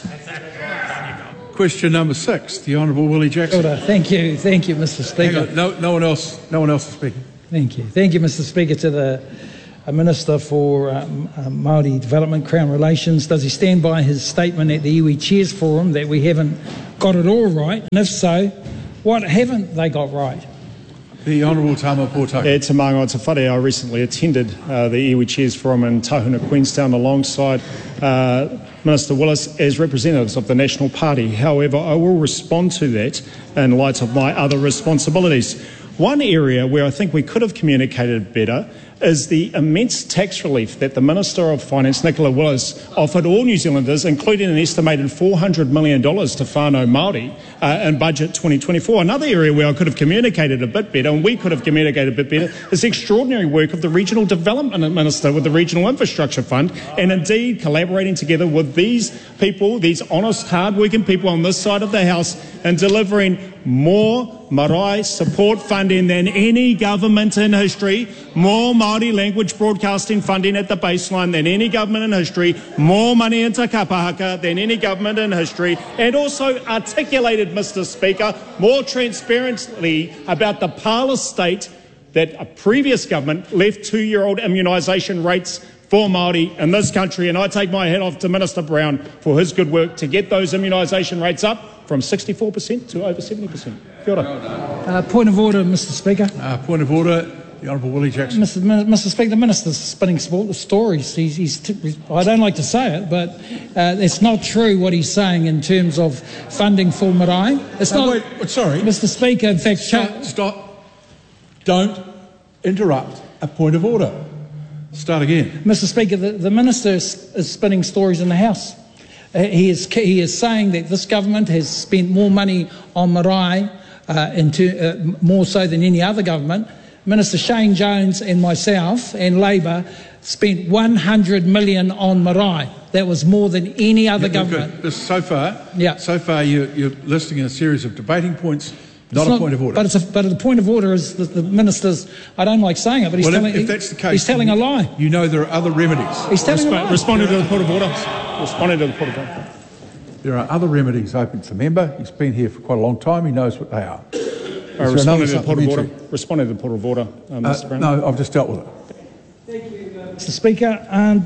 [SPEAKER 6] Question number six, the Honourable Willie Jackson.
[SPEAKER 17] Order. Thank you, thank you, Mister Speaker.
[SPEAKER 6] No, no one else. No one else is speaking.
[SPEAKER 17] Thank you, thank you, Mister Speaker. To the uh, Minister for um, uh, Māori Development, Crown Relations, does he stand by his statement at the iwi Chairs Forum that we haven't got it all right? And if so, what haven't they got right?
[SPEAKER 6] The Honourable Tama Pōtake.
[SPEAKER 14] E te manga o te whare, I recently attended uh, the Iwi Chairs Forum in Tahuna, Queenstown, alongside uh, Minister Willis as representatives of the National Party. However, I will respond to that in light of my other responsibilities. One area where I think we could have communicated better is the immense tax relief that the Minister of Finance, Nicola Willis, offered all New Zealanders, including an estimated four hundred million dollars to whānau Māori uh, in Budget twenty twenty-four. Another area where I could have communicated a bit better, and we could have communicated a bit better, is the extraordinary work of the Regional Development Minister with the Regional Infrastructure Fund, and indeed collaborating together with these people, these honest, hard-working people on this side of the House, and delivering more marae support funding than any government in history, more Māori language broadcasting funding at the baseline than any government in history, more money into kapahaka than any government in history, and also articulated, Mister Speaker, more transparently about the parlous state that a previous government left two-year-old immunisation rates for Māori in this country. And I take my hat off to Minister Brown for his good work to get those immunisation rates up from sixty-four percent to over seventy percent. Kia ora.
[SPEAKER 17] Uh, point of order, Mister Speaker.
[SPEAKER 6] Uh, point of order, the Honourable Willie Jackson.
[SPEAKER 17] Mister M- Mister Speaker, the Minister's spinning stories. He's, he's t- I don't like to say it, but uh, it's not true what he's saying in terms of funding for marae. It's
[SPEAKER 6] no,
[SPEAKER 17] not.
[SPEAKER 6] Wait, sorry.
[SPEAKER 17] Mister Speaker, in fact...
[SPEAKER 6] Stop, stop. Don't interrupt a point of order. Start again.
[SPEAKER 17] Mister Speaker, the, the Minister is, is spinning stories in the House. Uh, he, is, he is saying that this government has spent more money on marae, uh, into, uh, more so than any other government. Minister Shane Jones and myself and Labor spent one hundred million dollars on marae. That was more than any other
[SPEAKER 6] yeah,
[SPEAKER 17] government.
[SPEAKER 6] Good. So far,
[SPEAKER 17] yeah.
[SPEAKER 6] so far you're, you're listing a series of debating points. Not it's a not, point of order.
[SPEAKER 17] But, it's a, but the point of order is that the Minister's, I don't like saying it, but he's,
[SPEAKER 6] well,
[SPEAKER 17] telling,
[SPEAKER 6] if, if that's the case,
[SPEAKER 17] he's telling
[SPEAKER 6] you,
[SPEAKER 17] a lie.
[SPEAKER 6] You know there are other remedies.
[SPEAKER 17] He's telling Resp- a lie.
[SPEAKER 14] Responding to the point of order. Responding to the point of order.
[SPEAKER 6] There are other remedies open to the member. He's been here for quite a long time. He knows what they are.
[SPEAKER 14] Uh, responding, to the point of order. responding to the point of order, uh, Mister
[SPEAKER 6] Uh,
[SPEAKER 14] Brown.
[SPEAKER 6] no, I've just dealt with it.
[SPEAKER 17] Thank you, uh, Mister Speaker. Um,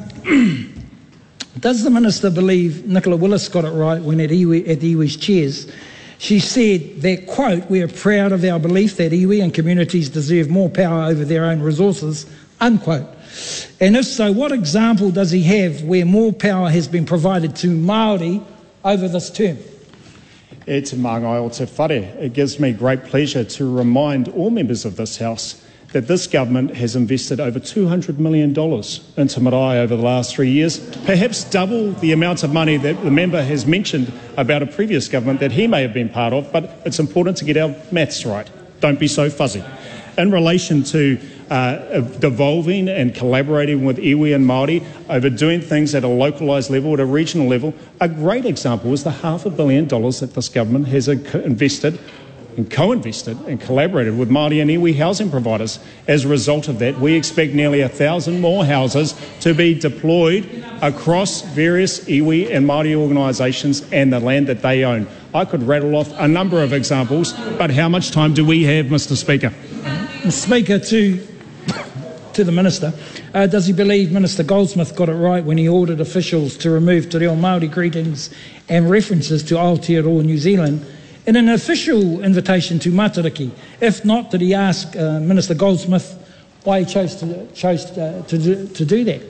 [SPEAKER 17] does the Minister believe Nicola Willis got it right when at, iwi, at the iwi's chairs she said that, quote, "We are proud of our belief that iwi and communities deserve more power over their own resources," unquote. And if so, what example does he have where more power has been provided to Māori over this term?
[SPEAKER 14] E te māngai o te whare. It gives me great pleasure to remind all members of this House that this government has invested over two hundred million dollars into marae over the last three years, perhaps double the amount of money that the member has mentioned about a previous government that he may have been part of, but it's important to get our maths right. Don't be so fuzzy. In relation to uh, devolving and collaborating with iwi and Māori over doing things at a localised level, at a regional level, a great example is the half a billion dollars that this government has invested and co-invested and collaborated with Māori and iwi housing providers. As a result of that, we expect nearly a thousand more houses to be deployed across various iwi and Māori organisations and the land that they own. I could rattle off a number of examples, but how much time do we have, Mister Speaker?
[SPEAKER 17] Mister Speaker, to, to the Minister, uh, does he believe Minister Goldsmith got it right when he ordered officials to remove Te Reo Māori greetings and references to Aotearoa New Zealand in an official invitation to Matariki? If not, did he ask uh, Minister Goldsmith why he chose to chose uh, to, do, to do that?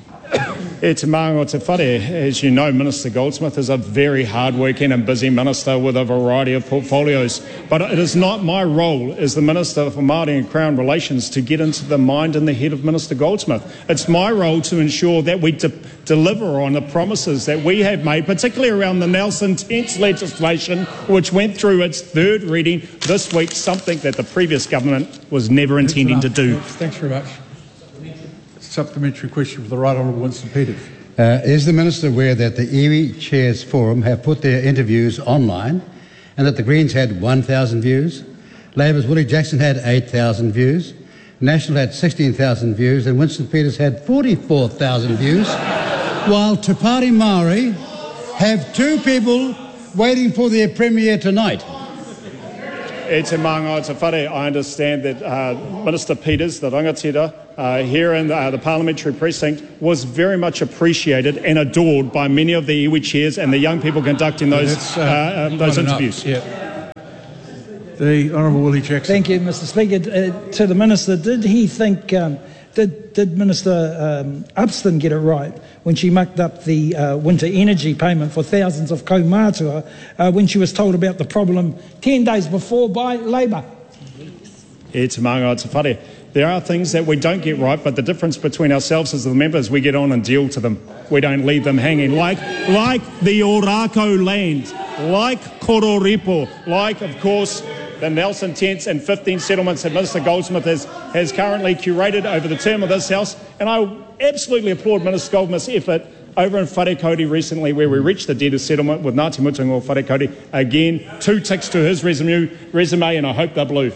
[SPEAKER 14] E te maanga o te whare. As you know, Minister Goldsmith is a very hard-working and busy minister with a variety of portfolios. But it is not my role as the Minister for Māori and Crown Relations to get into the mind and the head of Minister Goldsmith. It's my role to ensure that we de- deliver on the promises that we have made, particularly around the Nelson Tents legislation, which went through its third reading this week, something that the previous government was never intending to do.
[SPEAKER 6] Thanks very much. Supplementary question for the Right Honourable Winston Peters.
[SPEAKER 8] Uh, is the Minister aware that the iwi Chairs Forum have put their interviews online and that the Greens had one thousand views, Labor's Willie Jackson had eight thousand views, National had sixteen thousand views and Winston Peters had forty-four thousand views, while Te Pāti Māori have two people waiting for their premiere tonight?
[SPEAKER 14] E te manga o te whare, I understand that uh, Minister Peters, the rangatira, uh, here in the, uh, the parliamentary precinct, was very much appreciated and adored by many of the iwi chairs and the young people conducting those, uh, uh, um, those interviews.
[SPEAKER 6] Yeah. The Honourable Willie Jackson.
[SPEAKER 17] Thank you, Mister Speaker. Uh, to the Minister, did he think, um, did, did Minister um, Upston get it right when she mucked up the uh, winter energy payment for thousands of kaumātua uh, when she was told about the problem ten days before by Labour?
[SPEAKER 14] E te manga o te whare. There are things that we don't get right, but the difference between ourselves as the members, we get on and deal to them. We don't leave them hanging. Like, like the Orako land, like Kororipo, like, of course, the Nelson tents and fifteen settlements that Minister Goldsmith has, has currently curated over the term of this House. And I absolutely applaud Minister Goldsmith's effort over in Wharekoti recently, where we reached the deed of settlement with Ngāti Mutunga o Wharekoti. Again, two ticks to his resume, resume and I hope they're blue.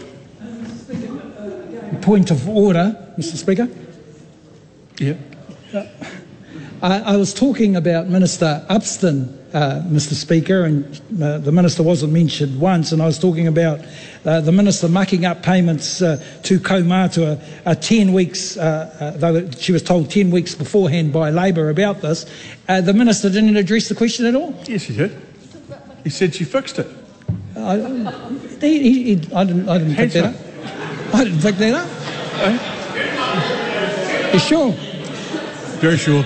[SPEAKER 17] Point of order, Mister Speaker.
[SPEAKER 6] Yeah.
[SPEAKER 17] Uh, I, I was talking about Minister Upston, uh, Mister Speaker, and uh, the Minister wasn't mentioned once, and I was talking about uh, the Minister mucking up payments uh, to kaumātua uh, ten weeks, uh, uh, though she was told ten weeks beforehand by Labour about this. Uh, the Minister didn't address the question at all?
[SPEAKER 6] Yes, he did. He said she fixed it.
[SPEAKER 17] I, he, he, he, I didn't, I didn't pick that up. I didn't pick that up.
[SPEAKER 6] Eh?
[SPEAKER 17] You sure?
[SPEAKER 6] Very sure.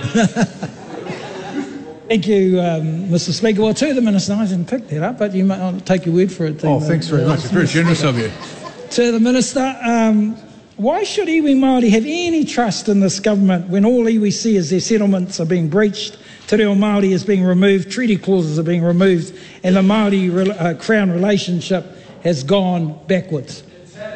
[SPEAKER 17] Thank you, um, Mister Speaker. Well, to the Minister, I didn't pick that up, but you might I'll take your word for it.
[SPEAKER 6] Oh, thanks very much. It's very generous of you.
[SPEAKER 17] To the Minister, um, why should iwi Māori have any trust in this government when all iwi see is their settlements are being breached, te reo Māori is being removed, treaty clauses are being removed, and the Māori-Crown uh, relationship has gone backwards?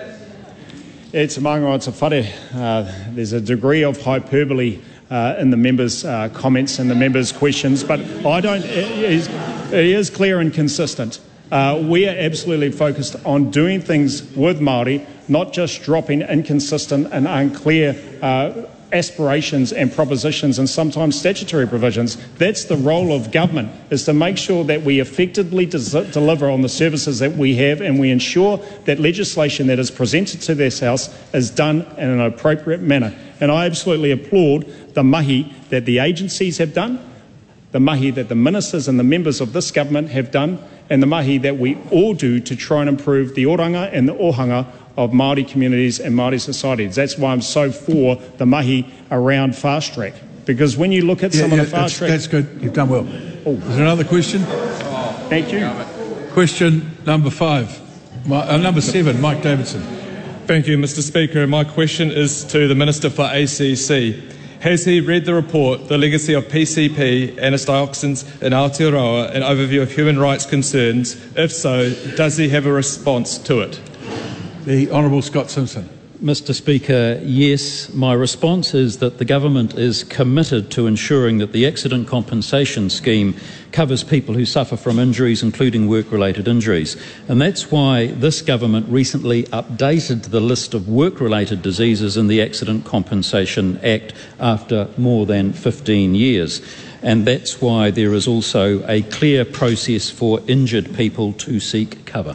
[SPEAKER 14] E te manga o te whare. Uh, there's a degree of hyperbole uh, in the members' uh, comments and the members' questions, but I don't. It is, it is clear and consistent. Uh, we are absolutely focused on doing things with Māori, not just dropping inconsistent and unclear uh, aspirations and propositions and sometimes statutory provisions. That's the role of government, is to make sure that we effectively des- deliver on the services that we have, and we ensure that legislation that is presented to this House is done in an appropriate manner. And I absolutely applaud the mahi that the agencies have done, the mahi that the ministers and the members of this government have done, and the mahi that we all do to try and improve the oranga and the ohanga of Māori communities and Māori societies. That's why I'm so for the mahi around fast track. Because when you look at
[SPEAKER 6] yeah,
[SPEAKER 14] some
[SPEAKER 6] yeah,
[SPEAKER 14] of the fast track...
[SPEAKER 6] That's good. You've done well. Oh. Is there another question?
[SPEAKER 14] Thank you.
[SPEAKER 6] Question number five. My, uh, number seven, Mike Davidson.
[SPEAKER 18] Thank you, Mister Speaker. My question is to the Minister for A C C. Has he read the report, The Legacy of P C P and its Dioxins in Aotearoa, an overview of human rights concerns? If so, does he have a response to it?
[SPEAKER 6] The Honourable Scott Simpson.
[SPEAKER 19] Mister Speaker, yes. My response is that the government is committed to ensuring that the accident compensation scheme covers people who suffer from injuries, including work-related injuries. And that's why this government recently updated the list of work-related diseases in the Accident Compensation Act after more than fifteen years. And that's why there is also a clear process for injured people to seek cover.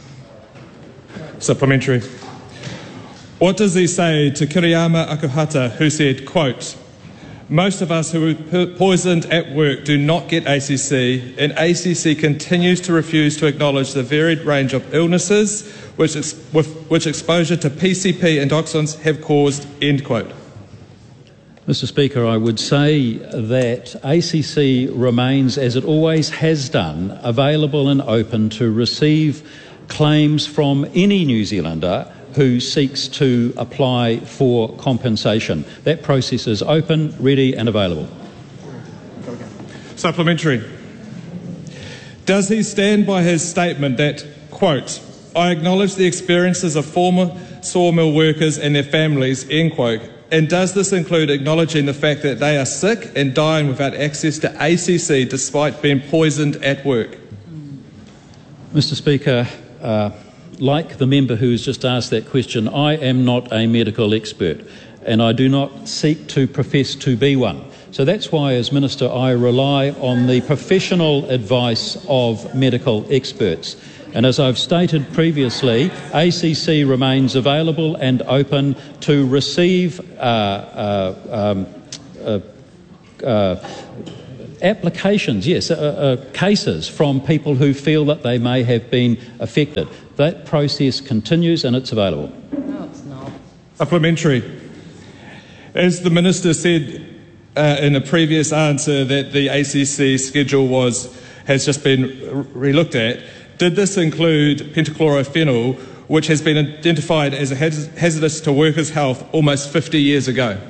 [SPEAKER 18] Supplementary. What does he say to Kiriyama Akuhata, who said, quote, "Most of us who were poisoned at work do not get A C C, and A C C continues to refuse to acknowledge the varied range of illnesses which, ex- with, which exposure to P C P and dioxins have caused," end quote.
[SPEAKER 19] Mister Speaker, I would say that A C C remains, as it always has done, available and open to receive claims from any New Zealander who seeks to apply for compensation. That process is open, ready and available.
[SPEAKER 18] Supplementary. Does he stand by his statement that, quote, "I acknowledge the experiences of former sawmill workers and their families," end quote, And does this include acknowledging the fact that they are sick and dying without access to A C C despite being poisoned at work?
[SPEAKER 19] Mister Speaker, uh, like the member who has just asked that question, I am not a medical expert and I do not seek to profess to be one. So that's why, as Minister, I rely on the professional advice of medical experts. And as I've stated previously, A C C remains available and open to receive uh, uh, um, uh, uh, applications, yes, uh, uh, cases from people who feel that they may have been affected. That process continues and it's available.
[SPEAKER 2] No, it's not.
[SPEAKER 18] Supplementary. As the Minister said uh, in a previous answer that the A C C schedule was has just been re-looked at, did this include pentachlorophenol, which has been identified as a hazardous to workers' health almost fifty years ago?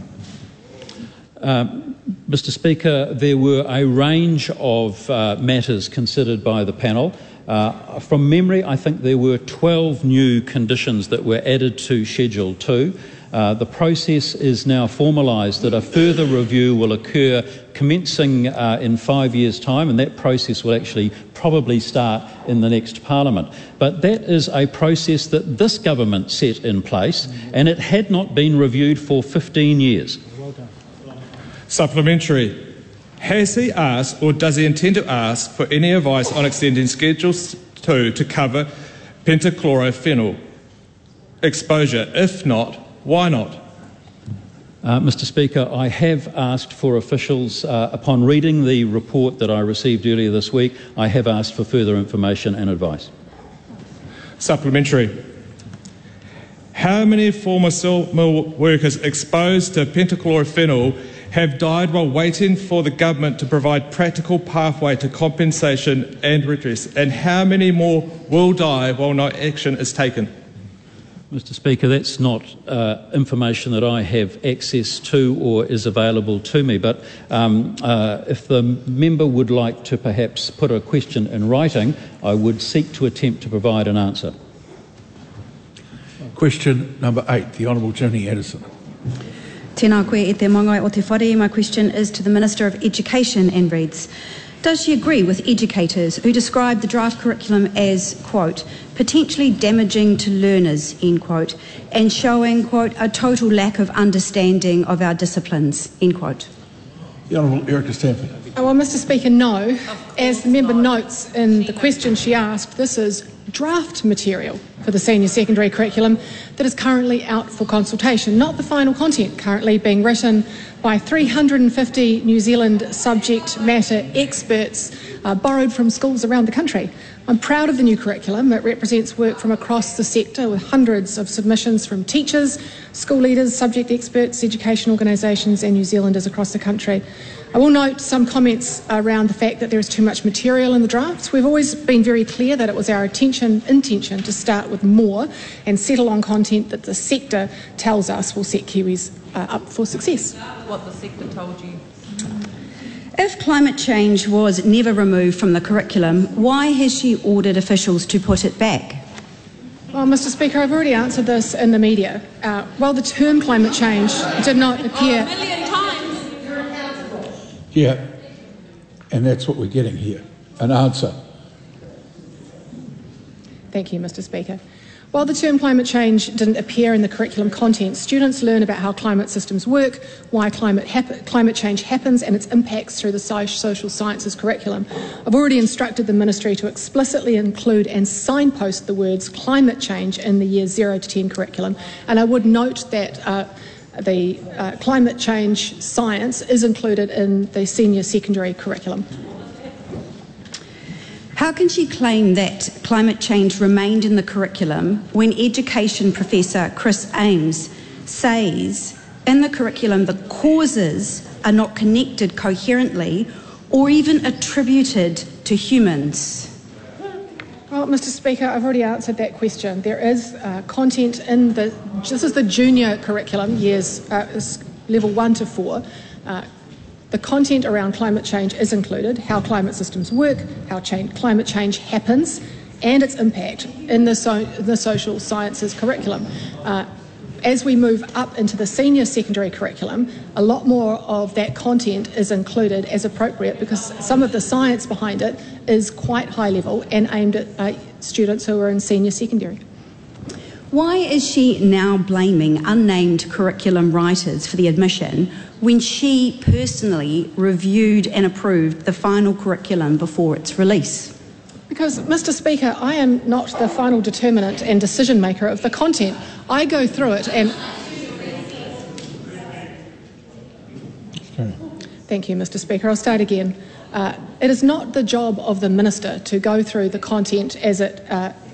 [SPEAKER 19] Um, Mister Speaker, there were a range of uh, matters considered by the panel. Uh, from memory, I think there were twelve new conditions that were added to Schedule two. Uh, the process is now formalised that a further review will occur commencing uh, in five years' time, and that process will actually probably start in the next Parliament. But that is a process that this government set in place, and it had not been reviewed for fifteen years.
[SPEAKER 18] Supplementary. Has he asked, or does he intend to ask, for any advice on extending Schedule two to cover pentachlorophenol exposure? If not, why not?
[SPEAKER 19] Uh, Mister Speaker, I have asked for officials, uh, upon reading the report that I received earlier this week, I have asked for further information and advice.
[SPEAKER 18] Supplementary. How many former sawmill workers exposed to pentachlorophenol have died while waiting for the government to provide practical pathway to compensation and redress? And how many more will die while no action is taken?
[SPEAKER 19] Mister Speaker, that's not uh, information that I have access to or is available to me, but um, uh, if the member would like to perhaps put a question in writing, I would seek to attempt to provide an answer.
[SPEAKER 6] Question number eight, the Honourable Jenny Addison.
[SPEAKER 20] Tēnā koe e te mangai o te whare. My question is to the Minister of Education and reads, does she agree with educators who describe the draft curriculum as, quote, potentially damaging to learners, end quote, and showing, quote, a total lack of understanding of our disciplines, end quote?
[SPEAKER 6] The Honourable Erica Stanford.
[SPEAKER 21] Oh, well, Mister Speaker, no. As the member notes in the question she asked, this is draft material for the senior secondary curriculum that is currently out for consultation, not the final content, currently being written by three hundred fifty New Zealand subject matter experts uh, borrowed from schools around the country. I'm proud of the new curriculum. It represents work from across the sector with hundreds of submissions from teachers, school leaders, subject experts, education organisations and New Zealanders across the country. I will note some comments around the fact that there is too much material in the drafts. We've always been very clear that it was our intention, intention to start with more and settle on content that the sector tells us will set Kiwis uh, up for success.
[SPEAKER 2] What the sector told you.
[SPEAKER 20] If climate change was never removed from the curriculum, why has she ordered officials to put it back?
[SPEAKER 21] Well, Mister Speaker, I've already answered this in the media. Uh, while the term climate change did not appear...
[SPEAKER 2] Oh, a million times.
[SPEAKER 6] Yeah, and that's what we're getting here, an answer.
[SPEAKER 21] Thank you, Mister Speaker. While the term climate change didn't appear in the curriculum content, students learn about how climate systems work, why climate, hap- climate change happens and its impacts through the social sciences curriculum. I've already instructed the Ministry to explicitly include and signpost the words climate change in the years zero to ten curriculum, and I would note that uh, the uh, climate change science is included in the senior secondary curriculum.
[SPEAKER 20] How can she claim that climate change remained in the curriculum when Education Professor Chris Ames says in the curriculum the causes are not connected coherently or even attributed to humans?
[SPEAKER 21] Well, Mister Speaker, I've already answered that question. There is uh, content in the, this is the junior curriculum, years uh, level one to four. Uh, The content around climate change is included, how climate systems work, how change, climate change happens, and its impact in the, so, the social sciences curriculum. Uh, as we move up into the senior secondary curriculum, a lot more of that content is included as appropriate because some of the science behind it is quite high level and aimed at uh, students who are in senior secondary.
[SPEAKER 20] Why is she now blaming unnamed curriculum writers for the admission when she personally reviewed and approved the final curriculum before its release?
[SPEAKER 21] Because, Mister Speaker, I am not the final determinant and decision maker of the content. I go through it and... Thank you, Mister Speaker. I'll start again. Uh, it is not the job of the Minister to go through the content as it uh,